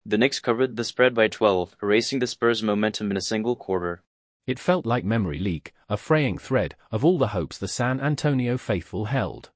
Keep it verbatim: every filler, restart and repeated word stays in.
The Knicks covered the spread by twelve, erasing the Spurs' momentum in a single quarter. It felt like memory leak, a fraying thread of all the hopes the San Antonio faithful held.